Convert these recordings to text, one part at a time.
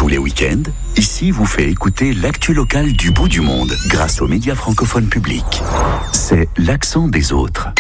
les week-ends, ici vous fait écouter l'actu locale du bout du monde grâce aux médias francophones publics. C'est l'accent des autres.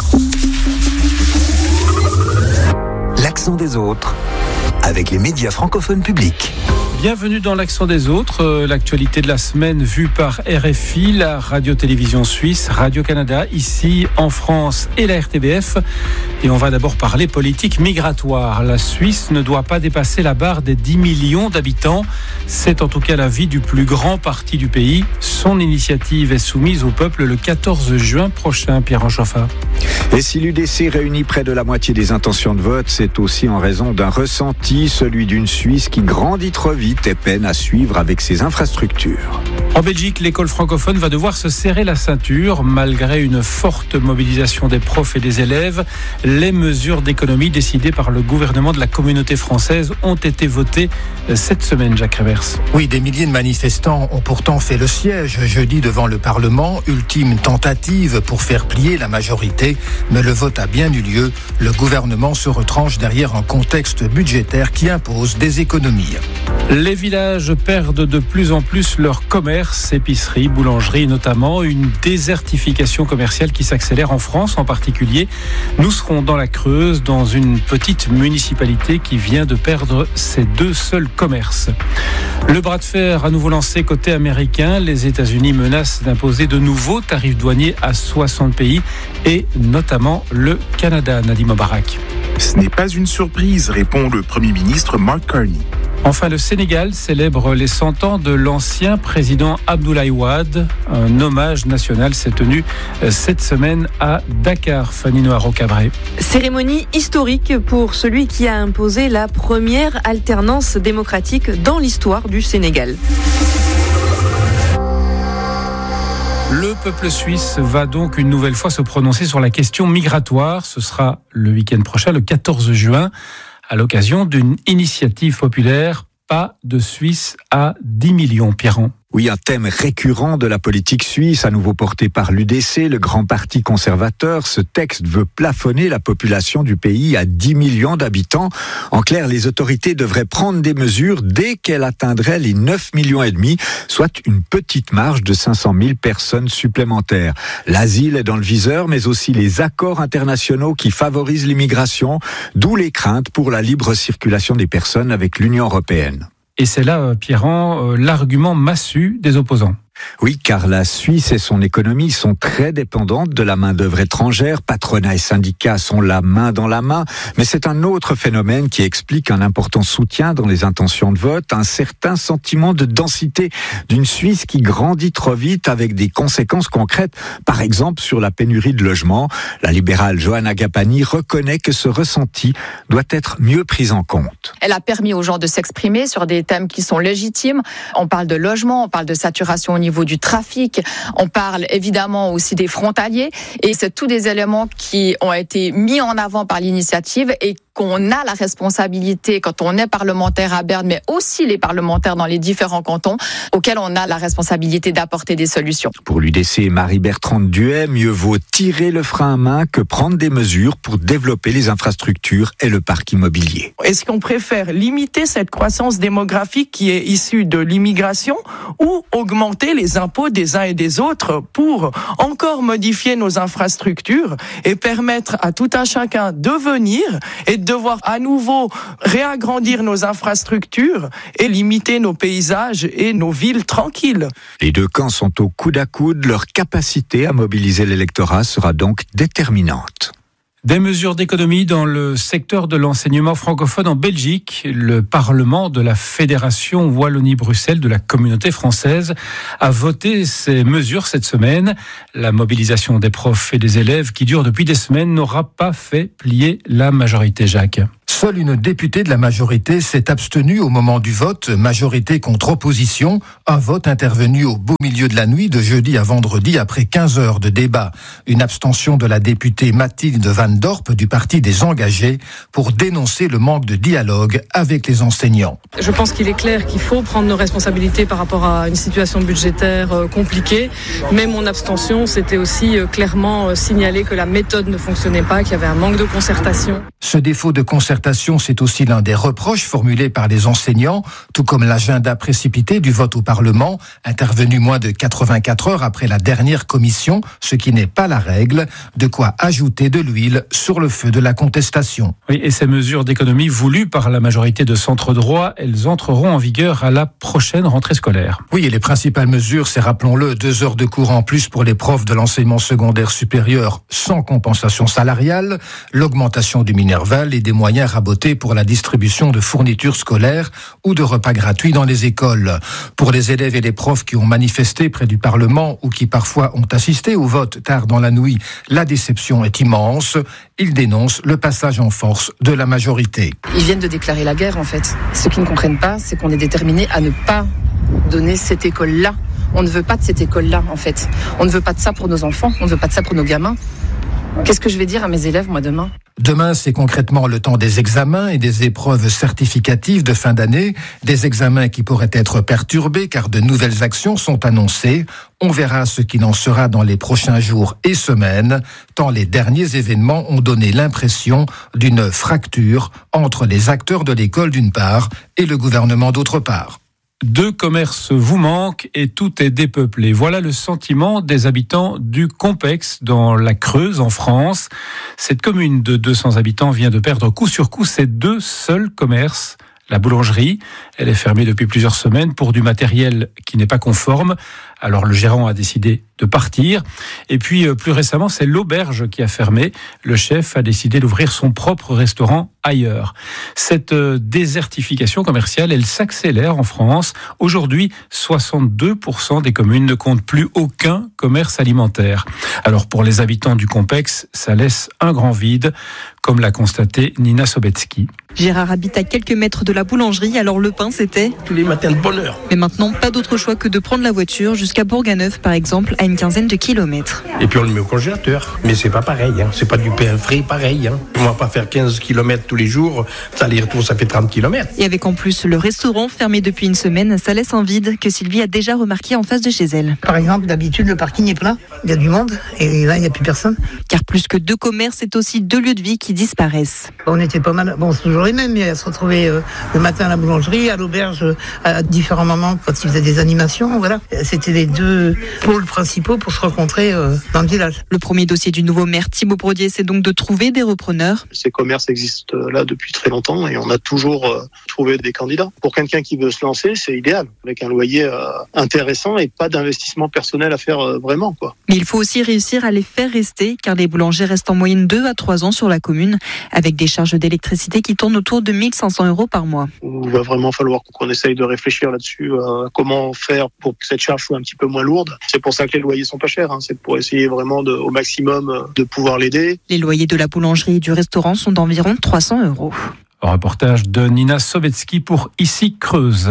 L'accent des autres avec les médias francophones publics. Bienvenue dans l'accent des autres, l'actualité de la semaine vue par RFI, la radio-télévision suisse, Radio-Canada, ici en France et la RTBF. Et on va d'abord parler politique migratoire. La Suisse ne doit pas dépasser la barre des 10 millions d'habitants. C'est en tout cas l'avis du plus grand parti du pays. Son initiative est soumise au peuple le 14 juin prochain, Pierre Anchoffat. Et si l'UDC réunit près de la moitié des intentions de vote, c'est aussi en raison d'un ressenti, celui d'une Suisse qui grandit trop vite et peine à suivre avec ses infrastructures. En Belgique, l'école francophone va devoir se serrer la ceinture. Malgré une forte mobilisation des profs et des élèves, les mesures d'économie décidées par le gouvernement de la communauté française ont été votées cette semaine, Jacques Revers. Oui, des milliers de manifestants ont pourtant fait le siège jeudi devant le Parlement, ultime tentative pour faire plier la majorité, mais le vote a bien eu lieu. Le gouvernement se retranche derrière un contexte budgétaire qui impose des économies. Les villages perdent de plus en plus leur commerce, épiceries, boulangeries notamment, une désertification commerciale qui s'accélère en France en particulier. Nous serons dans la Creuse, dans une petite municipalité qui vient de perdre ses deux seuls commerces. Le bras de fer à nouveau lancé côté américain. Les États-Unis menacent d'imposer de nouveaux tarifs douaniers à 60 pays et notamment le Canada, Nadim Mubarak. Ce n'est pas une surprise, répond le Premier ministre Mark Carney. Enfin, le Sénégal célèbre les 100 ans de l'ancien président Abdoulaye Wade. Un hommage national s'est tenu cette semaine à Dakar, Fanny Noiro-Cabré. Cérémonie historique pour celui qui a imposé la première alternance démocratique dans l'histoire du Sénégal. Le peuple suisse va donc une nouvelle fois se prononcer sur la question migratoire. Ce sera le week-end prochain, le 14 juin, à l'occasion d'une initiative populaire. Pas de Suisse à 10 millions, Pierron. Oui, un thème récurrent de la politique suisse, à nouveau porté par l'UDC, le grand parti conservateur. Ce texte veut plafonner la population du pays à 10 millions d'habitants. En clair, les autorités devraient prendre des mesures dès qu'elles atteindraient les 9 millions et demi, soit une petite marge de 500 000 personnes supplémentaires. L'asile est dans le viseur, mais aussi les accords internationaux qui favorisent l'immigration, d'où les craintes pour la libre circulation des personnes avec l'Union européenne. Et c'est là, Pierron, l'argument massu des opposants. Oui, car la Suisse et son économie sont très dépendantes de la main-d'œuvre étrangère. Patronat et syndicats sont la main dans la main. Mais c'est un autre phénomène qui explique un important soutien dans les intentions de vote, un certain sentiment de densité d'une Suisse qui grandit trop vite avec des conséquences concrètes, par exemple sur la pénurie de logements. La libérale Johanna Gapani reconnaît que ce ressenti doit être mieux pris en compte. Elle a permis aux gens de s'exprimer sur des thèmes qui sont légitimes. On parle de logement, on parle de saturation au niveau du trafic, on parle évidemment aussi des frontaliers et c'est tous des éléments qui ont été mis en avant par l'initiative et qu'on a la responsabilité quand on est parlementaire à Berne, mais aussi les parlementaires dans les différents cantons, auxquels on a la responsabilité d'apporter des solutions. Pour l'UDC et Marie-Bertrande Duhay, mieux vaut tirer le frein à main que prendre des mesures pour développer les infrastructures et le parc immobilier. Est-ce qu'on préfère limiter cette croissance démographique qui est issue de l'immigration ou augmenter les impôts des uns et des autres pour encore modifier nos infrastructures et permettre à tout un chacun de venir et de devoir à nouveau réagrandir nos infrastructures et limiter nos paysages et nos villes tranquilles. Les deux camps sont au coude à coude. Leur capacité à mobiliser l'électorat sera donc déterminante. Des mesures d'économie dans le secteur de l'enseignement francophone en Belgique. Le Parlement de la Fédération Wallonie-Bruxelles de la communauté française a voté ces mesures cette semaine. La mobilisation des profs et des élèves qui dure depuis des semaines n'aura pas fait plier la majorité, Jacques. Seule une députée de la majorité s'est abstenue au moment du vote, majorité contre opposition, un vote intervenu au beau milieu de la nuit de jeudi à vendredi après 15 heures de débat. Une abstention de la députée Mathilde Van Dorp du Parti des Engagés pour dénoncer le manque de dialogue avec les enseignants. Je pense qu'il est clair qu'il faut prendre nos responsabilités par rapport à une situation budgétaire compliquée, mais mon abstention, c'était aussi clairement signaler que la méthode ne fonctionnait pas, qu'il y avait un manque de concertation. Ce défaut de concertation contestation, c'est aussi l'un des reproches formulés par les enseignants, tout comme l'agenda précipité du vote au Parlement, intervenu moins de 84 heures après la dernière commission, ce qui n'est pas la règle, de quoi ajouter de l'huile sur le feu de la contestation. Oui, et ces mesures d'économie voulues par la majorité de centre droit, elles entreront en vigueur à la prochaine rentrée scolaire. Oui, et les principales mesures, c'est, rappelons-le, 2 heures de cours en plus pour les profs de l'enseignement secondaire supérieur sans compensation salariale, l'augmentation du Minerval et des moyens rabotés pour la distribution de fournitures scolaires ou de repas gratuits dans les écoles. Pour les élèves et les profs qui ont manifesté près du Parlement ou qui parfois ont assisté au vote tard dans la nuit, la déception est immense. Ils dénoncent le passage en force de la majorité. Ils viennent de déclarer la guerre en fait. Ce qu'ils ne comprennent pas, c'est qu'on est déterminé à ne pas donner cette école-là. On ne veut pas de cette école-là en fait. On ne veut pas de ça pour nos enfants, on ne veut pas de ça pour nos gamins. Qu'est-ce que je vais dire à mes élèves, moi, demain ? Demain, c'est concrètement le temps des examens et des épreuves certificatives de fin d'année, des examens qui pourraient être perturbés car de nouvelles actions sont annoncées. On verra ce qu'il en sera dans les prochains jours et semaines, tant les derniers événements ont donné l'impression d'une fracture entre les acteurs de l'école d'une part et le gouvernement d'autre part. 2 commerces vous manquent et tout est dépeuplé. Voilà le sentiment des habitants du Compex dans la Creuse en France. Cette commune de 200 habitants vient de perdre coup sur coup ses 2 seuls commerces. La boulangerie, elle est fermée depuis plusieurs semaines pour du matériel qui n'est pas conforme. Alors le gérant a décidé de partir. Et puis plus récemment, c'est l'auberge qui a fermé. Le chef a décidé d'ouvrir son propre restaurant ailleurs. Cette désertification commerciale, elle s'accélère en France. Aujourd'hui, 62% des communes ne comptent plus aucun commerce alimentaire. Alors pour les habitants du Compex, ça laisse un grand vide, comme l'a constaté Nina Sobetsky. Gérard habite à quelques mètres de la boulangerie, alors le pain c'était tous les matins de bonne heure. Mais maintenant, pas d'autre choix que de prendre la voiture jusqu'à Bourganeuf par exemple, à une quinzaine de kilomètres. Et puis on le met au congélateur. Mais c'est pas pareil, c'est pas du pain frais pareil. On va pas faire 15 km tous les jours, ça aller-retour ça fait 30 km. Et avec en plus le restaurant fermé depuis une semaine, ça laisse un vide que Sylvie a déjà remarqué en face de chez elle. Par exemple, d'habitude le parking est plein, il y a du monde et là il n'y a plus personne. Car plus que 2 commerces, c'est aussi 2 lieux de vie qui disparaissent. On était pas mal, bon c'est toujours les mêmes, mais à se retrouver le matin à la boulangerie, à l'auberge, à différents moments quand ils faisaient des animations, voilà. C'était les 2 pôles principaux pour se rencontrer dans le village. Le premier dossier du nouveau maire Thibaut Brodier, c'est donc de trouver des repreneurs. Ces commerces existent là depuis très longtemps et on a toujours trouvé des candidats. Pour quelqu'un qui veut se lancer, c'est idéal, avec un loyer intéressant et pas d'investissement personnel à faire vraiment, quoi. Mais il faut aussi réussir à les faire rester, car les boulangers restent en moyenne 2 à 3 ans sur la commune, avec des charges d'électricité qui tournent autour de 1 500 € par mois. Il va vraiment falloir qu'on essaye de réfléchir là-dessus, comment faire pour que cette charge soit un petit peu moins lourde. C'est pour ça que les loyers sont pas chers, c'est pour essayer vraiment au maximum de pouvoir l'aider. Les loyers de la boulangerie et du restaurant sont d'environ 300 €. Un reportage de Nina Sobetsky pour Ici Creuse.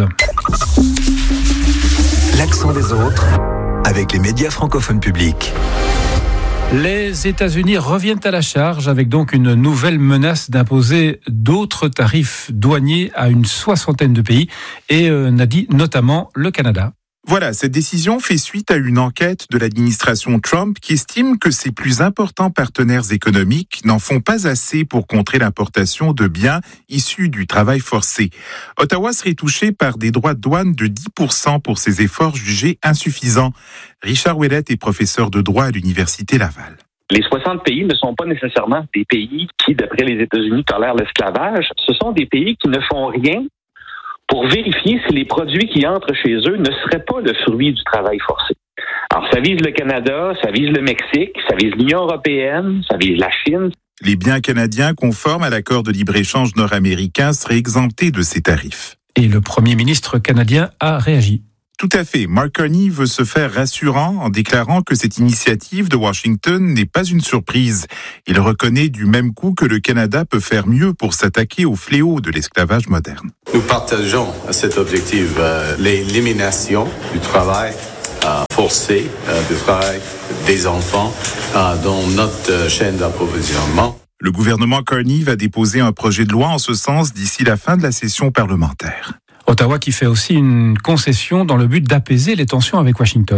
L'accent des autres avec les médias francophones publics. Les États-Unis reviennent à la charge avec donc une nouvelle menace d'imposer d'autres tarifs douaniers à une 60aine de pays et notamment le Canada. Voilà, cette décision fait suite à une enquête de l'administration Trump qui estime que ses plus importants partenaires économiques n'en font pas assez pour contrer l'importation de biens issus du travail forcé. Ottawa serait touché par des droits de douane de 10% pour ses efforts jugés insuffisants. Richard Ouellette est professeur de droit à l'Université Laval. Les 60 pays ne sont pas nécessairement des pays qui, d'après les États-Unis, tolèrent l'esclavage. Ce sont des pays qui ne font rien pour vérifier si les produits qui entrent chez eux ne seraient pas le fruit du travail forcé. Alors, ça vise le Canada, ça vise le Mexique, ça vise l'Union européenne, ça vise la Chine. Les biens canadiens conformes à l'accord de libre-échange nord-américain seraient exemptés de ces tarifs. Et le Premier ministre canadien a réagi. Tout à fait. Mark Carney veut se faire rassurant en déclarant que cette initiative de Washington n'est pas une surprise. Il reconnaît du même coup que le Canada peut faire mieux pour s'attaquer au fléau de l'esclavage moderne. Nous partageons cet objectif, l'élimination du travail forcé, du travail des enfants dans notre chaîne d'approvisionnement. Le gouvernement Carney va déposer un projet de loi en ce sens d'ici la fin de la session parlementaire. Ottawa qui fait aussi une concession dans le but d'apaiser les tensions avec Washington.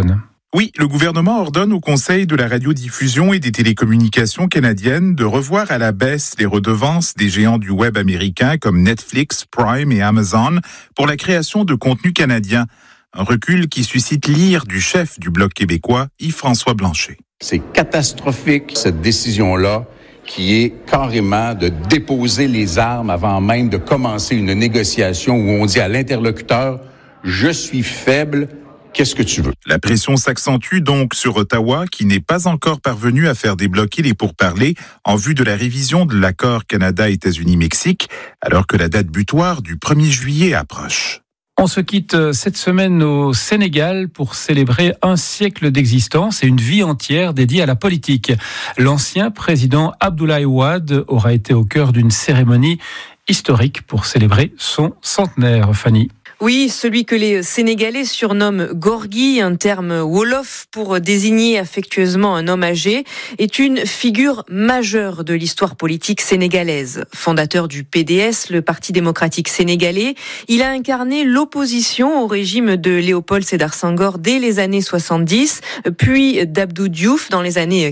Oui, le gouvernement ordonne au Conseil de la radiodiffusion et des télécommunications canadiennes de revoir à la baisse les redevances des géants du web américains comme Netflix, Prime et Amazon pour la création de contenu canadien. Un recul qui suscite l'ire du chef du Bloc québécois, Yves-François Blanchet. C'est catastrophique, cette décision-là, qui est carrément de déposer les armes avant même de commencer une négociation où on dit à l'interlocuteur « Je suis faible ». Qu'est-ce que tu veux? La pression s'accentue donc sur Ottawa, qui n'est pas encore parvenu à faire débloquer les pourparlers en vue de la révision de l'accord Canada-États-Unis-Mexique, alors que la date butoir du 1er juillet approche. On se quitte cette semaine au Sénégal pour célébrer un siècle d'existence et une vie entière dédiée à la politique. L'ancien président Abdoulaye Wade aura été au cœur d'une cérémonie historique pour célébrer son centenaire. Fanny. Oui, celui que les Sénégalais surnomment Gorgui, un terme wolof pour désigner affectueusement un homme âgé, est une figure majeure de l'histoire politique sénégalaise. Fondateur du PDS, le Parti démocratique sénégalais, il a incarné l'opposition au régime de Léopold Sédar Senghor dès les années 70, puis d'Abdou Diouf dans les années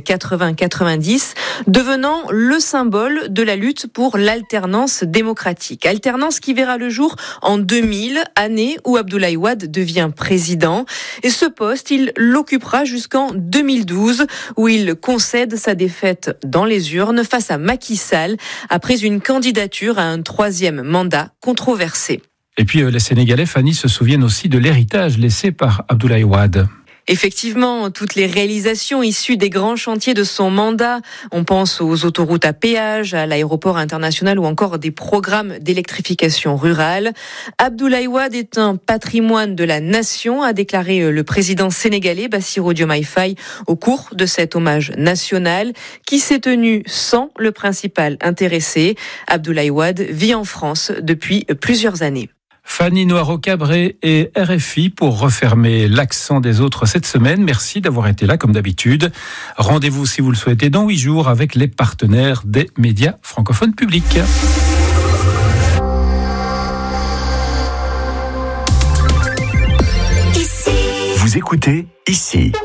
80-90, devenant le symbole de la lutte pour l'alternance démocratique. Alternance qui verra le jour en 2000, année où Abdoulaye Wade devient président. Et ce poste, il l'occupera jusqu'en 2012, où il concède sa défaite dans les urnes face à Macky Sall, après une candidature à un 3e mandat controversé. Et puis les Sénégalais, Fanny, se souviennent aussi de l'héritage laissé par Abdoulaye Wade. Effectivement, toutes les réalisations issues des grands chantiers de son mandat, on pense aux autoroutes à péage, à l'aéroport international ou encore des programmes d'électrification rurale. Abdoulaye Wade est un patrimoine de la nation, a déclaré le président sénégalais Bassirou Diomaye Faye au cours de cet hommage national qui s'est tenu sans le principal intéressé. Abdoulaye Wade vit en France depuis plusieurs années. Fanny Noiro-Cabré et RFI pour refermer l'accent des autres cette semaine. Merci d'avoir été là comme d'habitude. Rendez-vous si vous le souhaitez dans 8 jours avec les partenaires des médias francophones publics. Vous écoutez ici.